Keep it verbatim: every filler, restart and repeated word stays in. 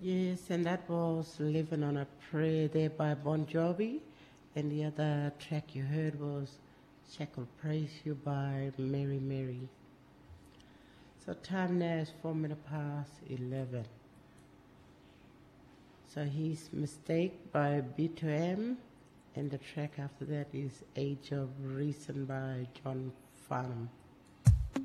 Yes, and that was Living on a Prayer there by Bon Jovi. And the other track you heard was Shall Praise You by Mary Mary. So time now is four minutes past eleven. So he's Mistake by B two M, and the track after that is Age of Reason by John Farnham.